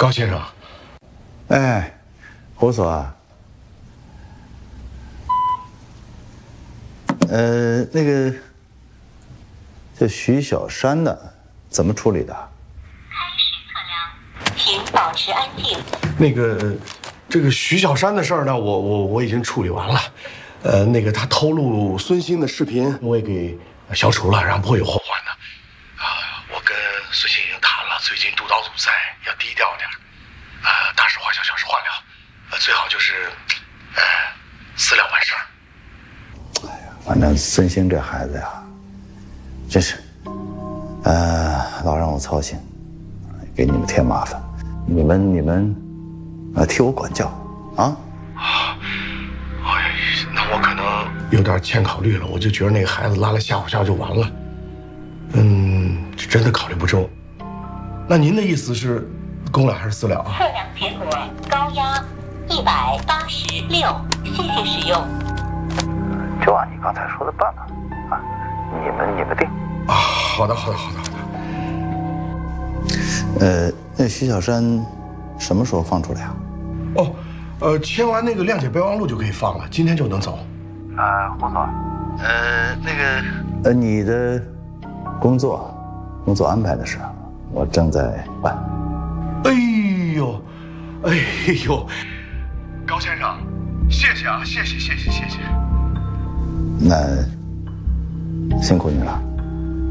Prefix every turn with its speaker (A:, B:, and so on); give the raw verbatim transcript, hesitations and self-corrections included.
A: 高先生，
B: 哎，胡所啊，呃，那个这徐小山呢，怎么处理的？
C: 开始测量，请保持安静。
A: 那个，这个徐小山的事儿呢，我我我已经处理完了。呃，那个他偷录孙兴的视频，我也给消除了，然后不会有后患的。啊，我跟孙兴已经谈了，最近督导组在，要低调点。呃，大事化小，小事化了。呃，最好就是，呃，私了完事儿。
B: 哎呀，反正孙兴这孩子呀，真是，呃，老让我操心，给你们添麻烦。你们你们，啊，替我管教，啊。
A: 啊，哎，那我可能有点欠考虑了。我就觉得那个孩子拉来吓唬吓唬就完了。嗯，这真的考虑不周。那您的意思是？公了还是私了啊？
C: 测量结果高压一百八十六，谢谢使用。
B: 就按你刚才说的办吧，啊，你们你们定。
A: 啊，好的，好的，好的，好
B: 的。呃，那徐小山什么时候放出来呀？
A: 哦，呃，签完那个谅解备忘录就可以放了，今天就能走。
B: 啊，胡总，呃，那个，呃，你的工作工作安排的事，我正在办。
A: 哎呦，哎呦，高先生，谢谢啊，谢谢谢谢谢谢。
B: 那辛苦你了。